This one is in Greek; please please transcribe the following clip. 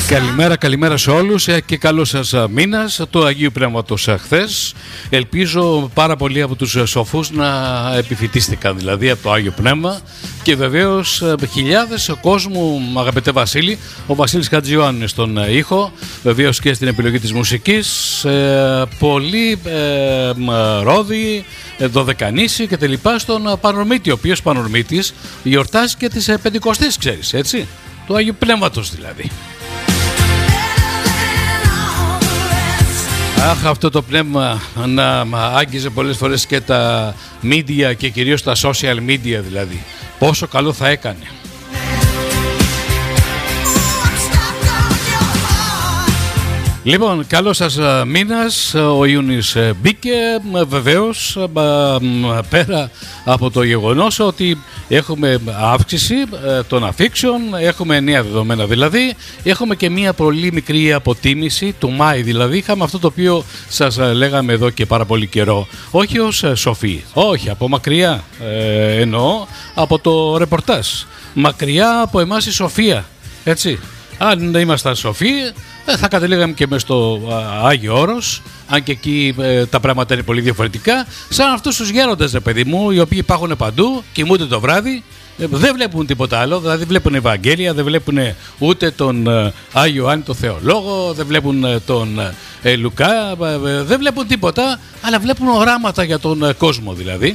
Καλημέρα σε όλους και καλό σας μήνας του Αγίου Πνεύματος χθες. Ελπίζω πάρα πολλοί από τους σοφούς να επιφυτίστηκαν δηλαδή από το Άγιο Πνεύμα και βεβαίως χιλιάδες κόσμου, αγαπητέ Βασίλη, ο Βασίλης Χατζιωάννου είναι στον ήχο, βεβαίως και στην επιλογή της μουσικής, πολλοί Ρόδι, Δωδεκανήσι και τελλοιπά στον Πανορμήτη, ο οποίος Πανορμήτης γιορτάζει και τις Πεντηκοστής, ξέρεις, έτσι, του Αγίου Πνεύματος δηλαδή. Αχ, αυτό το πνεύμα να άγγιζε πολλές φορές και τα media και κυρίως τα social media δηλαδή. Πόσο καλό θα έκανε. Λοιπόν, καλό σας μήνας, ο Ιούνις μπήκε, βεβαίως πέρα από το γεγονός ότι έχουμε αύξηση των αφήξεων, έχουμε νέα δεδομένα δηλαδή, έχουμε και μια πολύ μικρή αποτίμηση του Μάη δηλαδή, είχαμε αυτό το οποίο σας λέγαμε εδώ και πάρα πολύ καιρό, όχι ως σοφοί, όχι από μακριά, εννοώ από το ρεπορτάζ, μακριά από εμάς η σοφία, έτσι. Αν δεν ήμασταν σοφοί, θα καταλήγαμε και μες στο Άγιο Όρος, αν και εκεί τα πράγματα είναι πολύ διαφορετικά, σαν αυτούς τους γέροντες, ρε παιδί μου, οι οποίοι υπάρχουν παντού, κοιμούνται το βράδυ, δεν βλέπουν τίποτα άλλο, δηλαδή βλέπουν Ευαγγέλια, δεν βλέπουν ούτε τον Άγιο Ιωάννη τον Θεολόγο, δεν βλέπουν τον Λουκά, δεν βλέπουν τίποτα, αλλά βλέπουν οράματα για τον κόσμο δηλαδή.